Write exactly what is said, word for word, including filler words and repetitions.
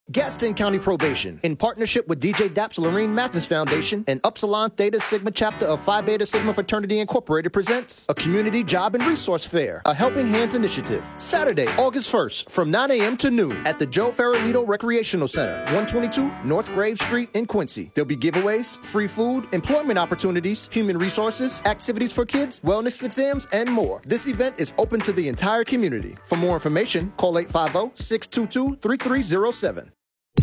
Gaston County Probation, in partnership with D J Daps Lorene Mathis Foundation and Upsilon Theta Sigma chapter of Phi Beta Sigma Fraternity Incorporated, presents a community job and resource fair, a Helping Hands initiative. Saturday, August first, from nine a.m. to noon at the Joe Farolito Recreational Center, one twenty-two North Grave Street in Quincy. There'll be giveaways, free food, employment opportunities, human resources, activities for kids, wellness exams, and more. This event is open to the entire community. For more information, call eight five zero, six two two, three three zero seven.